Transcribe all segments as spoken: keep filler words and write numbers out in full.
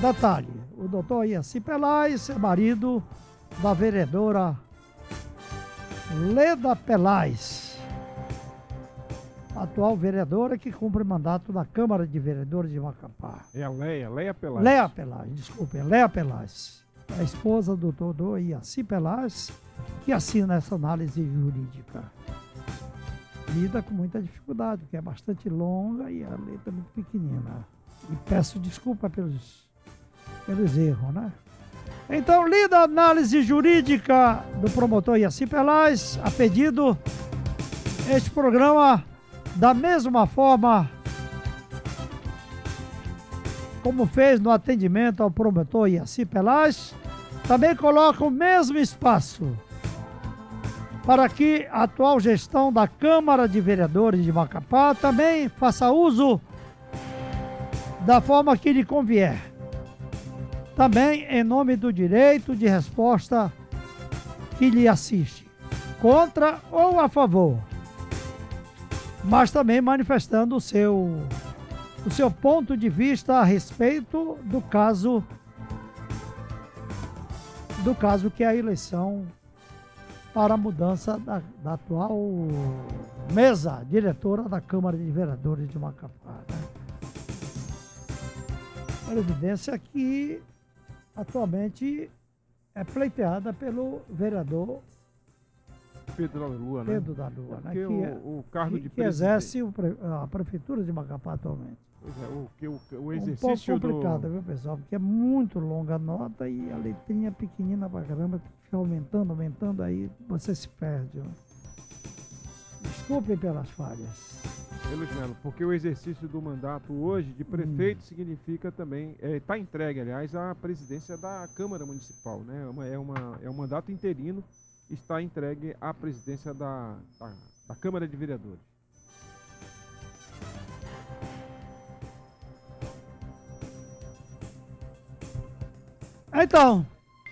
detalhe, o doutor Iaci Pelaz é marido da vereadora Leda Pelaz, atual vereadora que cumpre mandato da Câmara de Vereadores de Macapá. É a Leia, Leia Pelaz. Leia Pelaz, desculpe, é Leia Pelaz. A esposa do doutor Iaci Pelaz, que assina essa análise jurídica. Lida com muita dificuldade, porque é bastante longa e a letra é muito pequenina. E peço desculpa pelos, pelos erros, né? Então, lida a análise jurídica do promotor Iaci Pelaz, a pedido, este programa, da mesma forma como fez no atendimento ao promotor Iaci Pelaz, também coloca o mesmo espaço para que a atual gestão da Câmara de Vereadores de Macapá também faça uso da forma que lhe convier. Também em nome do direito de resposta que lhe assiste, contra ou a favor, mas também manifestando o seu, o seu ponto de vista a respeito do caso, do caso que é a eleição para a mudança da, da atual mesa diretora da Câmara de Vereadores de Macapá. Né? A evidência que atualmente é pleiteada pelo vereador Pedro da Lua, né? Pedro da Lua, né? Que, que, o, o cargo que, de que exerce o, a prefeitura de Macapá atualmente. Pois é, o, que, o, o um exercício pouco complicado, do... viu, pessoal? Porque é muito longa a nota e a letrinha pequenina pra caramba, fica aumentando, aumentando, aí você se perde. Né? Desculpem pelas falhas. Luiz Melo, porque o exercício do mandato hoje de prefeito hum. significa também, está é, entregue, aliás, à presidência da Câmara Municipal, né? É, uma, é, uma, é um mandato interino, está entregue à presidência da, da, da Câmara de Vereadores. Então,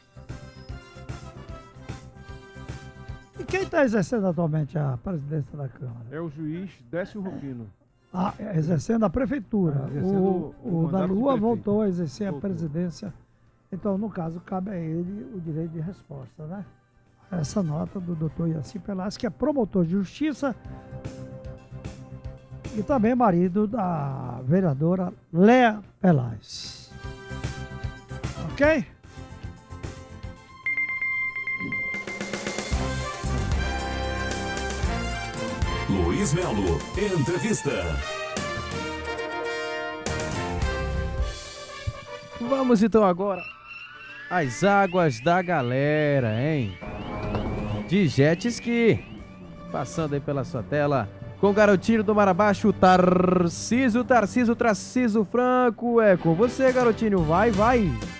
e quem está exercendo atualmente a presidência da Câmara? É o juiz Décio Rufino. Ah, exercendo a prefeitura. Ah, exercendo o o, o da Lua voltou a exercer voltou. a presidência. Então, no caso, cabe a ele o direito de resposta, né? Essa nota do doutor Iaci Pelaz, que é promotor de justiça e também marido da vereadora Leia Pelaz. Ok? Luiz Melo, entrevista. Vamos então agora às águas da galera, hein? De jet ski. Passando aí pela sua tela com o garotinho do Mar Abaixo, Tarcísio, Tarcísio, Tarcísio Franco. É com você, garotinho. Vai, vai.